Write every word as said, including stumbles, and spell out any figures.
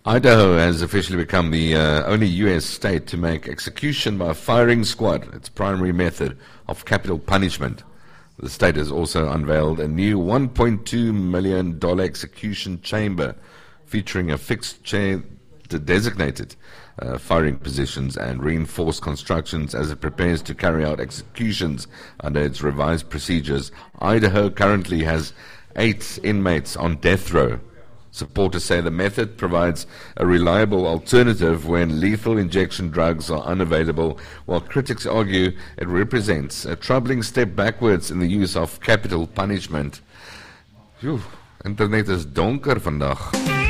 Idaho has officially become the uh, only U S state to make execution by firing squad its primary method of capital punishment. The state has also unveiled a new one point two million dollars execution chamber featuring a fixed chair designated uh, firing positions and reinforced constructions as it prepares to carry out executions under its revised procedures. Idaho currently has eight inmates on death row. Supporters say the method provides a reliable alternative when lethal injection drugs are unavailable, while critics argue it represents a troubling step backwards in the use of capital punishment. Phew, internet is donker vandag.